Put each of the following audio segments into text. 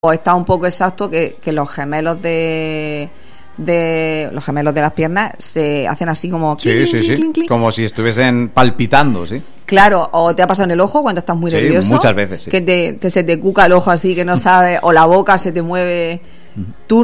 está un poco exacto que los gemelos de las piernas se hacen así como sí, como si estuviesen palpitando, sí. Claro, o te ha pasado en el ojo cuando estás muy nervioso. Sí, muchas veces, sí. Que se te cuca el ojo así que no sabes, o la boca se te mueve. Tú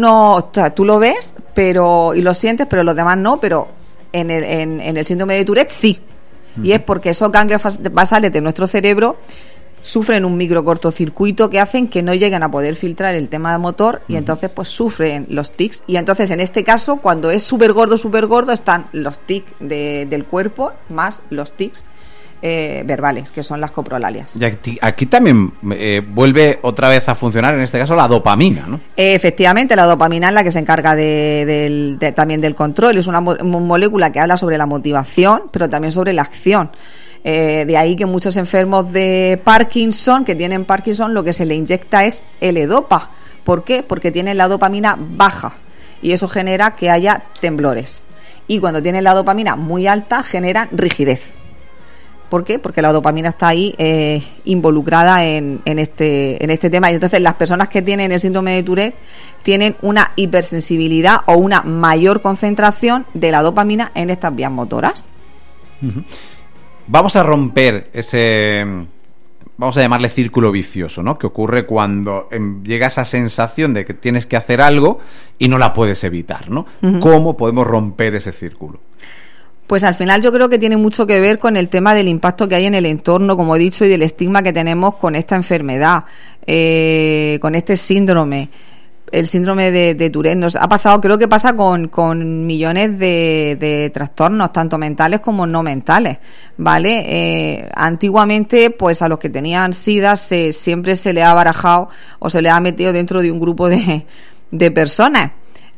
lo ves, pero y lo sientes, pero los demás no, pero en el síndrome de Tourette sí. Y es porque esos ganglios basales de nuestro cerebro sufren un microcortocircuito que hacen que no lleguen a poder filtrar el tema motor y entonces pues sufren los tics. Y entonces en este caso, cuando es súper gordo, están los tics del cuerpo más los tics verbales, que son las coprolalias. Y aquí también vuelve otra vez a funcionar, en este caso, la dopamina, ¿no? Efectivamente, la dopamina es la que se encarga también del control. Es una molécula que habla sobre la motivación, pero también sobre la acción. De ahí que muchos enfermos de Parkinson, que tienen Parkinson, lo que se le inyecta es L-Dopa. ¿Por qué? Porque tienen la dopamina baja y eso genera que haya temblores. Y cuando tienen la dopamina muy alta, generan rigidez. ¿Por qué? Porque la dopamina está ahí involucrada en este tema. Y entonces las personas que tienen el síndrome de Tourette tienen una hipersensibilidad o una mayor concentración de la dopamina en estas vías motoras. Uh-huh. Vamos a romper ese, vamos a llamarle círculo vicioso, ¿no? Que ocurre cuando llega esa sensación de que tienes que hacer algo y no la puedes evitar, ¿no? Uh-huh. ¿Cómo podemos romper ese círculo? Pues al final yo creo que tiene mucho que ver con el tema del impacto que hay en el entorno, como he dicho, y del estigma que tenemos con esta enfermedad, con este síndrome. El síndrome de Tourette nos ha pasado, creo que pasa con millones de trastornos, tanto mentales como no mentales, ¿vale? Antiguamente, pues a los que tenían SIDA siempre se le ha barajado o se le ha metido dentro de un grupo de personas.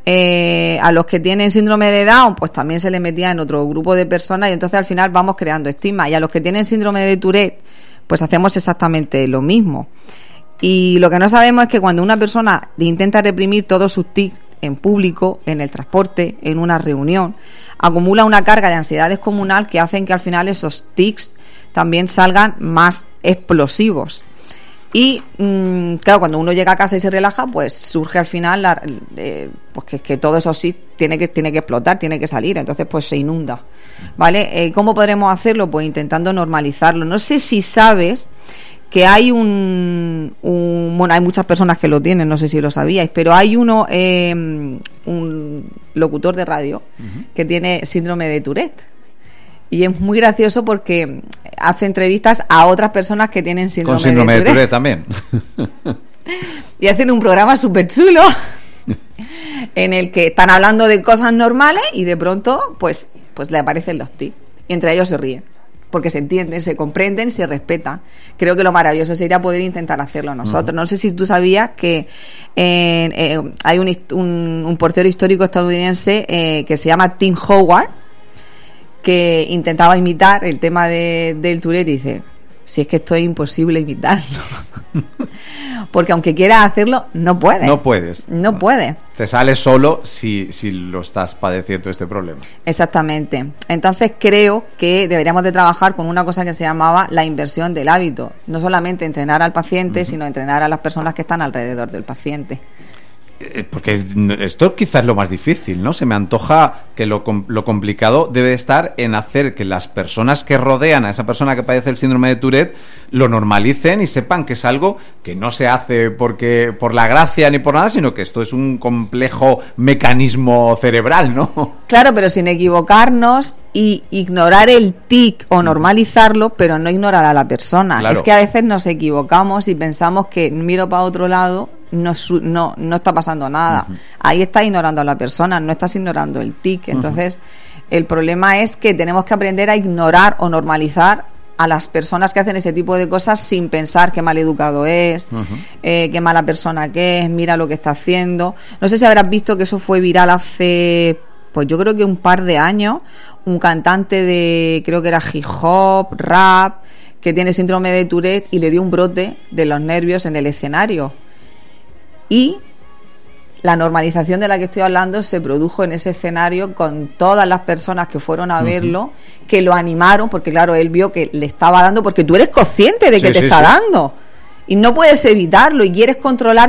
A los que tienen síndrome de Down, pues también se les metía en otro grupo de personas y entonces al final vamos creando estigma. Y a los que tienen síndrome de Tourette, pues hacemos exactamente lo mismo. Y lo que no sabemos es que cuando una persona intenta reprimir todos sus tics en público, en el transporte, en una reunión, acumula una carga de ansiedad descomunal que hacen que al final esos tics también salgan más explosivos. Y claro, cuando uno llega a casa y se relaja, pues surge al final pues que todo eso sí tiene que explotar, tiene que salir, entonces pues se inunda, ¿vale? ¿Cómo podremos hacerlo? Pues intentando normalizarlo. No sé si sabes que hay bueno, hay muchas personas que lo tienen, no sé si lo sabíais, pero hay un locutor de radio que tiene síndrome de Tourette. Y es muy gracioso porque hace entrevistas a otras personas que tienen síndrome de Tourette también. Y hacen un programa súper chulo en el que están hablando de cosas normales y de pronto pues le aparecen los tics. Y entre ellos se ríen. Porque se entienden, se comprenden, se respetan. Creo que lo maravilloso sería poder intentar hacerlo nosotros. No sé si tú sabías que hay un portero histórico estadounidense que se llama Tim Howard, que intentaba imitar el tema del Tourette y dice, si es que esto es imposible imitarlo. Porque aunque quieras hacerlo, no puedes. No puedes. No puedes. Te sale solo si lo estás padeciendo este problema. Exactamente. Entonces creo que deberíamos de trabajar con una cosa que se llamaba la inversión del hábito. No solamente entrenar al paciente, sino entrenar a las personas que están alrededor del paciente. Porque esto quizás es lo más difícil, ¿no? Se me antoja que lo complicado debe estar en hacer que las personas que rodean a esa persona que padece el síndrome de Tourette lo normalicen y sepan que es algo que no se hace por la gracia ni por nada, sino que esto es un complejo mecanismo cerebral, ¿no? Claro, pero sin equivocarnos y ignorar el tic o normalizarlo, pero no ignorar a la persona. Claro. Es que a veces nos equivocamos y pensamos que miro para otro lado, no está pasando nada. Uh-huh. Ahí estás ignorando a la persona, no estás ignorando el tic. Entonces, el problema es que tenemos que aprender a ignorar o normalizar a las personas que hacen ese tipo de cosas sin pensar qué mal educado es, qué mala persona que es, mira lo que está haciendo. No sé si habrás visto que eso fue viral hace, pues yo creo que un par de años, un cantante de, creo que era hip hop, rap, que tiene síndrome de Tourette y le dio un brote de los nervios en el escenario. Y la normalización de la que estoy hablando se produjo en ese escenario con todas las personas que fueron a verlo, que lo animaron, porque claro, él vio que le estaba dando, porque tú eres consciente de que te está dando. y no puedes evitarlo y quieres controlar